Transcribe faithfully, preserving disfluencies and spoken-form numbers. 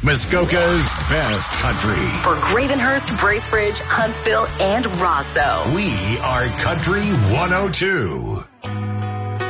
Muskoka's best country. For Gravenhurst, Bracebridge, Huntsville, and Rosso. We are Country one oh two.